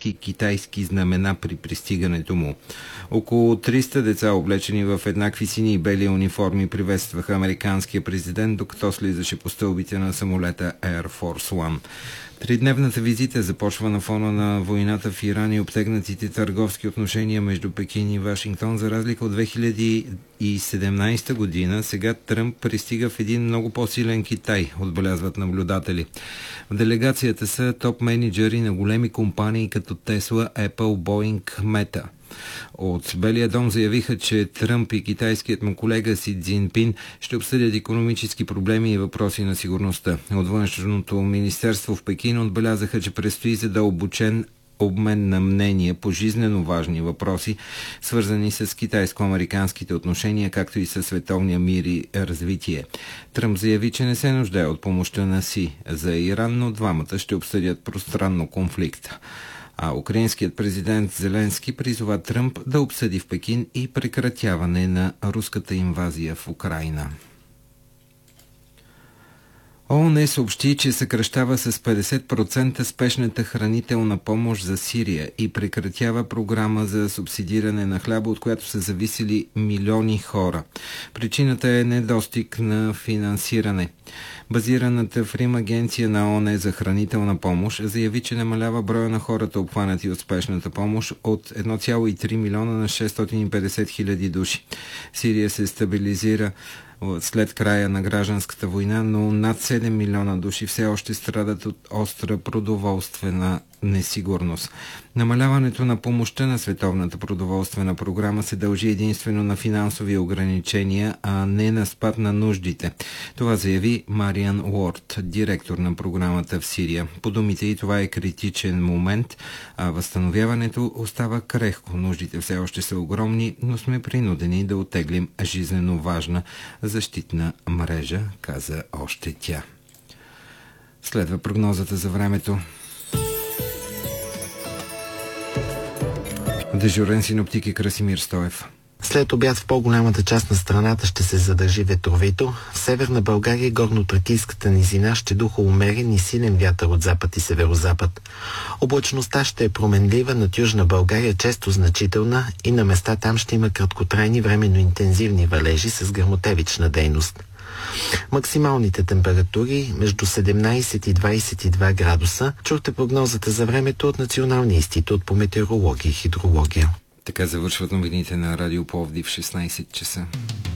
кратки китайски знамена при пристигането му. Около 300 деца, облечени в еднакви сини и бели униформи, приветстваха американския президент, докато слизаше по стълбите на самолета Air Force One. Тридневната визита започва на фона на войната в Иран и обтегнатите търговски отношения между Пекин и Вашингтон. За разлика от 2017 година, сега Тръмп пристига в един много по-силен Китай, отбелязват наблюдатели. В делегацията са топ-менеджери на големи компании като Tesla, Apple, Boeing, Meta. От Белия дом заявиха, че Тръмп и китайският му колега Си Цзинпин ще обсъдят икономически проблеми и въпроси на сигурността. От външното министерство в Пекин отбелязаха, че предстои задълбочен обмен на мнения по жизнено важни въпроси, свързани с китайско-американските отношения, както и със световния мир и развитие. Тръмп заяви, че не се нуждае от помощта на Си за Иран, но двамата ще обсъдят пространно конфликта. А украинският президент Зеленски призова Тръмп да обсъди в Пекин и прекратяване на руската инвазия в Украйна. ООН съобщи, че съкращава с 50% спешната хранителна помощ за Сирия и прекратява програма за субсидиране на хляба, от която са зависели милиони хора. Причината е недостиг на финансиране. Базираната в Рим агенция на ООН за хранителна помощ заяви, че намалява броя на хората, обхванати от спешната помощ, от 1,3 милиона на 650 хиляди души. Сирия се стабилизира след края на гражданската война, но над 7 милиона души все още страдат от остра продоволствена несигурност. Намаляването на помощта на Световната продоволствена програма се дължи единствено на финансови ограничения, а не на спад на нуждите. Това заяви Мариан Уорд, директор на програмата в Сирия. По думите ѝ, това е критичен момент, а възстановяването остава крехко. Нуждите все още са огромни, но сме принудени да оттеглим жизнено важна защитна мрежа, каза още тя. Следва прогнозата за времето. Дежурен синоптик е Красимир Стоев. След обяд в по-голямата част на страната ще се задържи ветровито. В северна България и горно-тракийската низина ще духа умерен и силен вятър от запад и северозапад. Облачността ще е променлива, над Южна България често значителна и на места там ще има краткотрайни временно интензивни валежи с гръмотевична дейност. Максималните температури между 17 и 22 градуса. Чухте прогнозата за времето от Националния институт по метеорология и хидрология. Така завършват новините на Радио Пловдив в 16 часа.